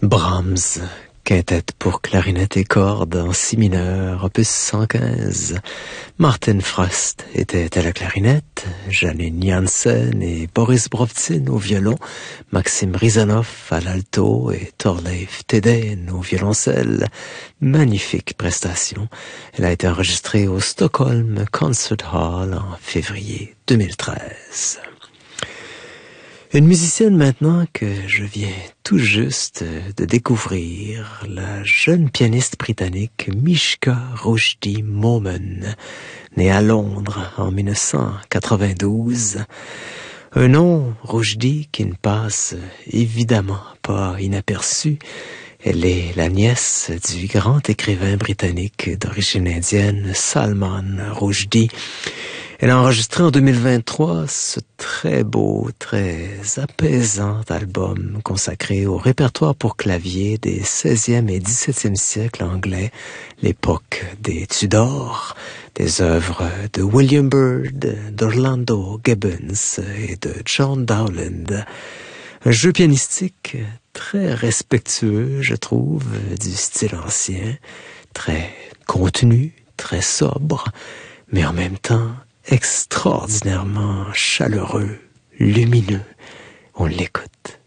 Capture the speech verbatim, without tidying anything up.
Brahms, quintette pour clarinette et cordes en si mineur, opus cent quinze. Martin Frost était à la clarinette, Janine Jansen et Boris Brovtsin au violon, Maxime Rizanov à l'alto et Thorleif Teden au violoncelle. Magnifique prestation. Elle a été enregistrée au Stockholm Concert Hall en février deux mille treize. Une musicienne maintenant que je viens tout juste de découvrir, la jeune pianiste britannique Mishka Rushdie Momen, née à Londres en dix-neuf cent quatre-vingt-douze. Un nom, Rushdie, qui ne passe évidemment pas inaperçu. Elle est la nièce du grand écrivain britannique d'origine indienne Salman Rushdie. Elle a enregistré en deux mille vingt-trois ce très beau, très apaisant album consacré au répertoire pour clavier des seizième et dix-septième siècles anglais, l'époque des Tudors, des œuvres de William Byrd, d'Orlando Gibbons et de John Dowland. Un jeu pianistique très respectueux, je trouve, du style ancien, très contenu, très sobre, mais en même temps extraordinairement chaleureux, lumineux. On l'écoute.